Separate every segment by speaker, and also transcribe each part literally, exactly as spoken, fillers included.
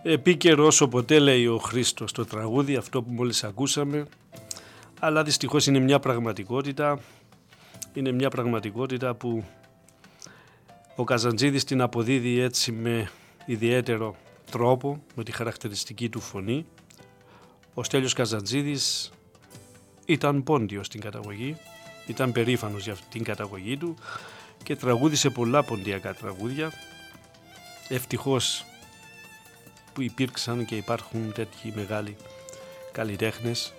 Speaker 1: Επίκαιρο όσο ποτέ, λέει ο Χρήστος στο τραγούδι, αυτό που μόλις ακούσαμε, αλλά δυστυχώς είναι μια πραγματικότητα, είναι μια πραγματικότητα που ο Καζαντζίδης την αποδίδει έτσι με ιδιαίτερο τρόπο, με τη χαρακτηριστική του φωνή. Ο Στέλιος Καζαντζίδης ήταν πόντιος στην καταγωγή, ήταν περήφανος για την καταγωγή του και τραγούδισε πολλά ποντιακά τραγούδια. Ευτυχώς που υπήρξαν και υπάρχουν τέτοιοι μεγάλοι καλλιτέχνες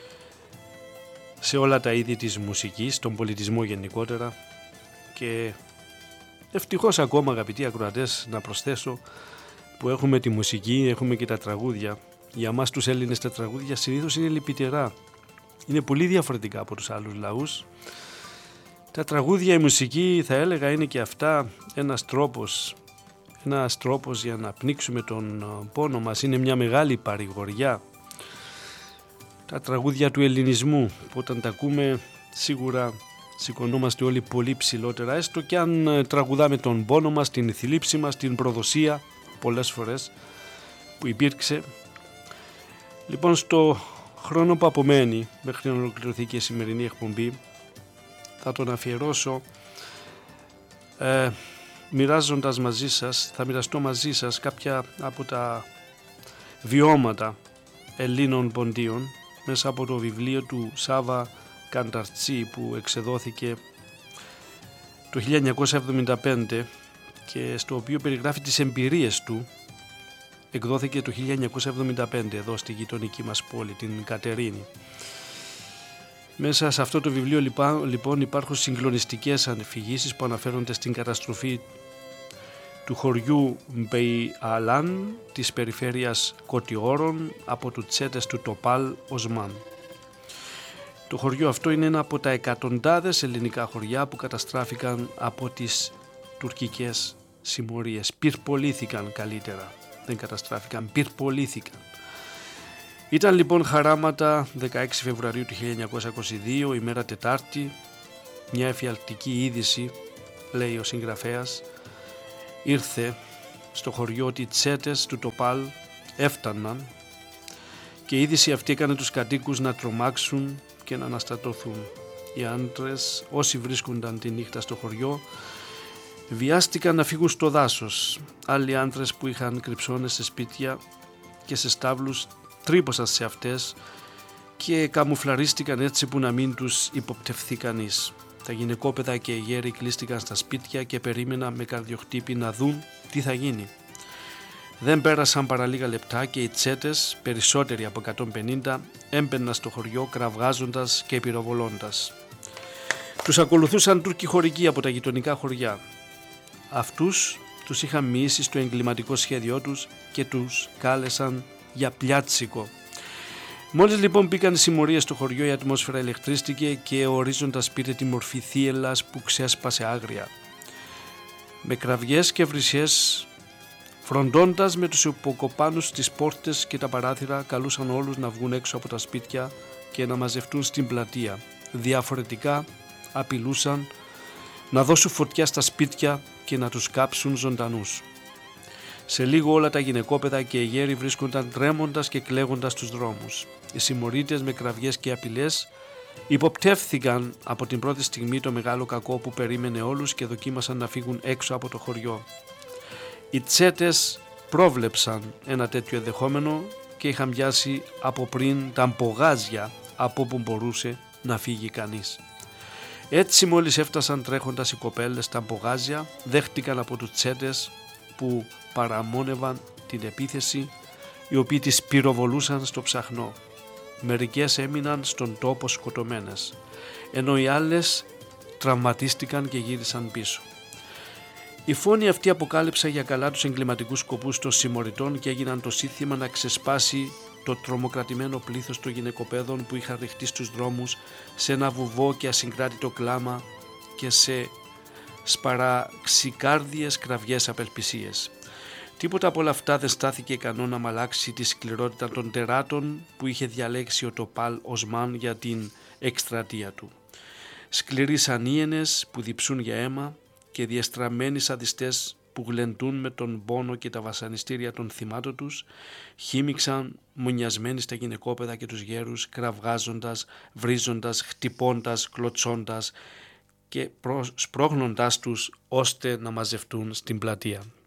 Speaker 1: σε όλα τα είδη της μουσικής, τον πολιτισμό γενικότερα, και ευτυχώς ακόμα, αγαπητοί ακροατές, να προσθέσω, που έχουμε τη μουσική, έχουμε και τα τραγούδια. Για μας τους Έλληνες τα τραγούδια συνήθως είναι λυπητερά, είναι πολύ διαφορετικά από τους άλλους λαούς. Τα τραγούδια, η μουσική, θα έλεγα, είναι και αυτά ένας τρόπος ένας τρόπος για να πνίξουμε τον πόνο μας, είναι μια μεγάλη παρηγοριά. Τα τραγούδια του ελληνισμού, που όταν τα ακούμε σίγουρα σηκωνόμαστε όλοι πολύ ψηλότερα, έστω και αν τραγουδάμε τον πόνο μας, την θλίψη μας, την προδοσία πολλές φορές που υπήρξε. Λοιπόν, στο χρόνο που απομένει μέχρι να ολοκληρωθεί και η σημερινή εκπομπή, θα τον αφιερώσω ε, μοιράζοντας μαζί σας, θα μοιραστώ μαζί σας κάποια από τα βιώματα Ελλήνων ποντίων μέσα από το βιβλίο του Σάβα Κανταρτσή, που εξεδόθηκε το χίλια εννιακόσια εβδομήντα πέντε και στο οποίο περιγράφει τις εμπειρίες του. Εκδόθηκε το χίλια εννιακόσια εβδομήντα πέντε εδώ στη γειτονική μας πόλη, την Κατερίνη. Μέσα σε αυτό το βιβλίο λοιπόν υπάρχουν συγκλονιστικές αφηγήσεις που αναφέρονται στην καταστροφή του χωριού Μπεϊ-Αλάν της περιφέρειας Κωτιόρων από τους τσέτες του Τοπάλ Οσμάν. Το χωριό αυτό είναι ένα από τα εκατοντάδες ελληνικά χωριά που καταστράφηκαν από τις τουρκικές συμμορίες. Πυρπολήθηκαν καλύτερα, δεν καταστράφηκαν, πυρπολήθηκαν. Ήταν λοιπόν χαράματα δεκαέξι Φεβρουαρίου του χίλια εννιακόσια είκοσι δύο, ημέρα Τετάρτη, μια εφιαλτική είδηση, λέει ο συγγραφέας, ήρθε στο χωριό ότι οι τσέτες του Τοπάλ έφταναν και η είδηση αυτή έκανε τους κατοίκους να τρομάξουν και να αναστατωθούν. Οι άντρες, όσοι βρίσκονταν τη νύχτα στο χωριό, βιάστηκαν να φύγουν στο δάσος. Άλλοι άντρες που είχαν κρυψώνες σε σπίτια και σε στάβλους τρύπωσαν σε αυτές και καμουφλαρίστηκαν έτσι που να μην τους υποπτευθεί κανείς. Τα γυναικόπαιδα και οι γέροι κλείστηκαν στα σπίτια και περίμεναν με καρδιοχτύπη να δουν τι θα γίνει. Δεν πέρασαν παρά λίγα λεπτά και οι τσέτες, περισσότεροι από εκατόν πενήντα, έμπαιναν στο χωριό κραυγάζοντας και πυροβολώντας. Τους ακολουθούσαν Τούρκοι χωρικοί από τα γειτονικά χωριά. Αυτούς τους είχαν μοιήσει στο εγκληματικό σχέδιό τους και τους κάλεσαν για πλιάτσικο. Μόλις λοιπόν μπήκαν οι συμμορίες στο χωριό, η ατμόσφαιρα ηλεκτρίστηκε και ο ορίζοντας πήρε τη μορφή θύελλας που ξέσπασε άγρια. Με κραυγές και βρυσιές, φροντώντας με τους υποκοπάνους τις πόρτες και τα παράθυρα, καλούσαν όλους να βγουν έξω από τα σπίτια και να μαζευτούν στην πλατεία. Διαφορετικά απειλούσαν να δώσουν φωτιά στα σπίτια και να τους κάψουν ζωντανούς. Σε λίγο όλα τα γυναικόπαιδα και οι γέροι βρίσκονταν τρέμοντας και κλαίγοντας στους δρόμους. Οι συμμορίτες με κραυγές και απειλές υποπτεύθηκαν από την πρώτη στιγμή το μεγάλο κακό που περίμενε όλους και δοκίμασαν να φύγουν έξω από το χωριό. Οι τσέτες πρόβλεψαν ένα τέτοιο ενδεχόμενο και είχαν πιάσει από πριν τα μπογάζια από όπου μπορούσε να φύγει κανείς. Έτσι μόλις έφτασαν τρέχοντας οι κοπέλες στα μπογάζια, δέχτηκαν από τους τσέτες που παραμόνευαν την επίθεση, οι οποίοι τις πυροβολούσαν στο ψαχνό. Μερικές έμειναν στον τόπο σκοτωμένες, ενώ οι άλλες τραυματίστηκαν και γύρισαν πίσω. Οι φόνοι αυτοί αποκάλυψαν για καλά τους εγκληματικούς σκοπούς των συμμοριτών και έγιναν το σύνθημα να ξεσπάσει το τρομοκρατημένο πλήθος των γυναικοπαίδων που είχαν ρηχτεί στους δρόμους σε ένα βουβό και ασυγκράτητο κλάμα και σε σπαραξικάρδιες κραυγές απελπισίες. Τίποτα από όλα αυτά δεν στάθηκε ικανό να μαλάξει τη σκληρότητα των τεράτων που είχε διαλέξει ο Τοπάλ Οσμάν για την εκστρατεία του. Σκληροί σαν ίενες που διψούν για αίμα και διεστραμμένοι σαδιστές που γλεντούν με τον πόνο και τα βασανιστήρια των θυμάτων τους, χύμιξαν μονιασμένοι στα γυναικόπαιδα και τους γέρους, κραυγάζοντας, βρίζοντας, χτυπώντας, κλωτσώντας και σπρώχνοντάς τους ώστε να μαζευτούν στην πλατεία.